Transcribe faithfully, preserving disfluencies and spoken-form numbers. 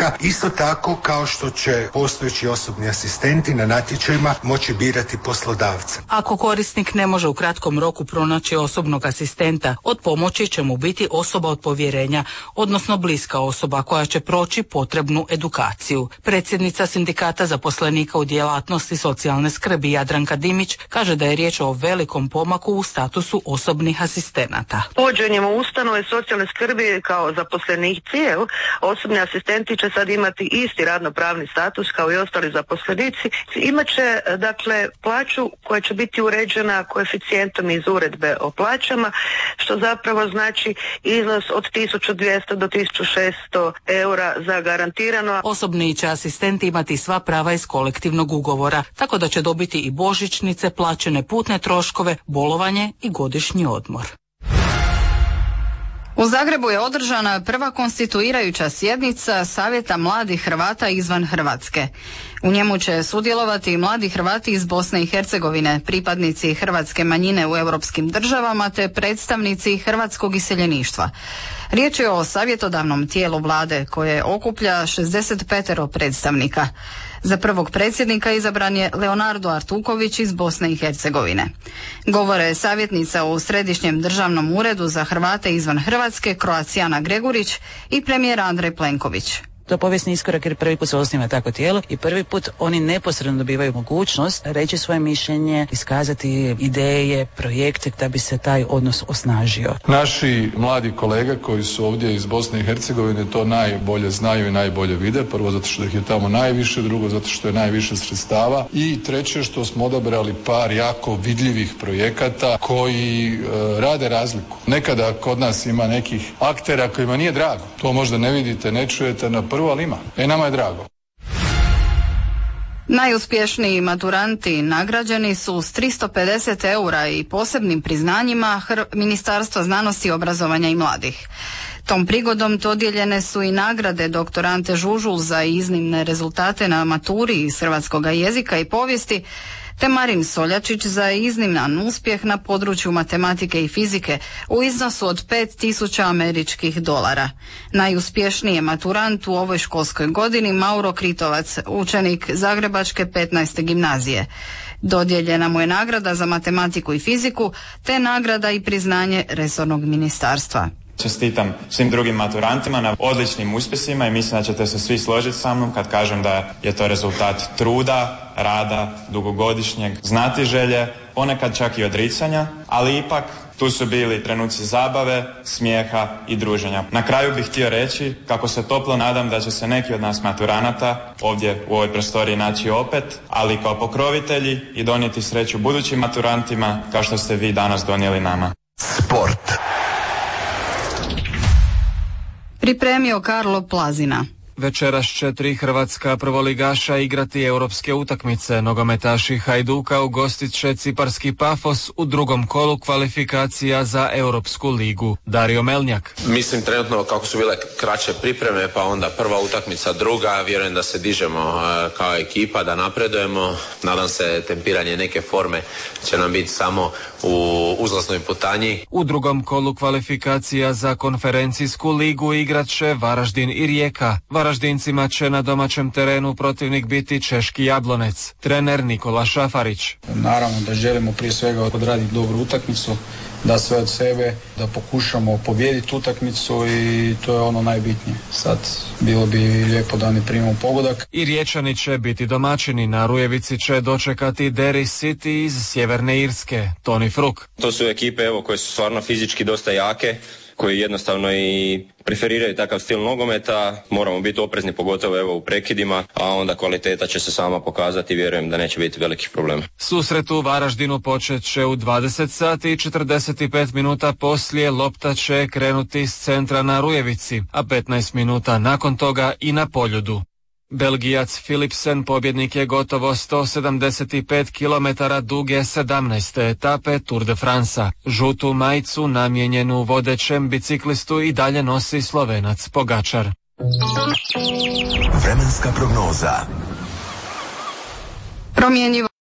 postupka, isto tako kao što će postojeći osobni asistenti na natječajima moći birati poslodavca. Ako korisnik ne može u kratkom roku pronaći osobnog asistenta, od pomoći će mu biti osoba od povjerenja, odnosno bliska osoba koja će proći potrebnu edukaciju. Predsjednica Sindikata zaposlenika u djelatnosti socijalne skrbi Jadranka Dimić kaže da je riječ o velikom pomaku u statusu osobnih asistenata. Uvođenjem u ustanove socijalne skrbi kao zaposlenici, evo, osobni asistenti će sad imati isti radnopravni status kao i ostali zaposlenici. Imaće, dakle, plaću koja će biti uređena koeficijentom iz uredbe o plaćama, što zapravo znači iznos od tisuću dvjesto do tisuću šesto eura za garantirano. Osobni će asistenti imati sva prava iz kolektivnog ugovora, tako da će dobiti i božićnice, plaćene putne troškove, bolovanje i godišnji odmor. U Zagrebu je održana prva konstituirajuća sjednica Savjeta mladih Hrvata izvan Hrvatske. U njemu će sudjelovati i mladi Hrvati iz Bosne i Hercegovine, pripadnici hrvatske manjine u europskim državama te predstavnici hrvatskog iseljeništva. Riječ je o savjetodavnom tijelu vlade koje okuplja šezdeset pet predstavnika. Za prvog predsjednika izabran je Leonardo Artuković iz Bosne i Hercegovine. Govore savjetnica u Središnjem državnom uredu za Hrvate izvan Hrvatske Kroacijana Gregurić i premijer Andrej Plenković. To je povijesni iskorak jer prvi put se osniva takvo tijelo i prvi put oni neposredno dobivaju mogućnost reći svoje mišljenje, iskazati ideje, projekte da bi se taj odnos osnažio. Naši mladi kolege koji su ovdje iz Bosne i Hercegovine to najbolje znaju i najbolje vide. Prvo zato što ih je tamo najviše, drugo zato što je najviše sredstava i treće što smo odabrali par jako vidljivih projekata koji e, rade razliku. Nekada kod nas ima nekih aktera kojima nije drago. To možda ne vidite, ne čujete na prvo, ali ima. E, nama je drago. Najuspješniji maturanti nagrađeni su s tristo pedeset eura i posebnim priznanjima Hr- Ministarstva znanosti, obrazovanja i mladih. Tom prigodom dodijeljene su i nagrade doktor Ante Žužul za iznimne rezultate na maturi iz hrvatskog jezika i povijesti, te Marin Soljačić za izniman uspjeh na području matematike i fizike u iznosu od pet tisuća američkih dolara. Najuspješniji je maturant u ovoj školskoj godini Mauro Kritovac, učenik Zagrebačke petnaeste gimnazije. Dodijeljena mu je nagrada za matematiku i fiziku, te nagrada i priznanje resornog ministarstva. Čestitam svim drugim maturantima na odličnim uspjesima i mislim da ćete se svi složiti sa mnom kad kažem da je to rezultat truda, rada, dugogodišnjeg znatiželje, ponekad čak i odricanja, ali ipak tu su bili trenuci zabave, smijeha i druženja. Na kraju bih htio reći kako se toplo nadam da će se neki od nas maturanata ovdje u ovoj prostoriji naći opet, ali kao pokrovitelji i donijeti sreću budućim maturantima kao što ste vi danas donijeli nama. Sport. Pripremio Karlo Plazina. Večeras će tri hrvatska prvoligaša igrati europske utakmice. Nogometaši Hajduka ugostit će ciparski Pafos u drugom kolu kvalifikacija za Europsku ligu. Dario Melnjak. Mislim trenutno kako su bile kraće pripreme, pa onda prva utakmica, druga, vjerujem da se dižemo kao ekipa, da napredujemo. Nadam se tempiranje neke forme će nam biti samo u uzlasnoj putanji. U drugom kolu kvalifikacija za konferencijsku ligu igrat će Varaždin i Rijeka. Varaždincima će na domaćem terenu protivnik biti češki Jablonec. Trener Nikola Šafarić. Naravno da želimo prije svega odraditi dobru utakmicu, da sve od sebe, da pokušamo pobijediti utakmicu i to je ono najbitnije. Sad bilo bi lijepo da ne primimo pogodak. I Riječani će biti domaćini. Na Rujevici će dočekati Derry City iz Sjeverne Irske. Toni Fruk. To su ekipe evo koje su stvarno fizički dosta jake, koji jednostavno i preferiraju takav stil nogometa. Moramo biti oprezni pogotovo evo u prekidima, a onda kvaliteta će se sama pokazati i vjerujem da neće biti velikih problema. Susret u Varaždinu počet će u dvadeset sati i četrdeset pet minuta poslije. Lopta će krenuti s centra na Rujevici, a petnaest minuta nakon toga i na Poljudu. Belgijac Philipsen pobjednik je gotovo sto sedamdeset pet kilometara duge sedamnaeste etape Tour de France-a. Žutu majicu namijenjenu vodećem biciklistu i dalje nosi Slovenac Pogačar. Vremenska prognoza. Promjenjivo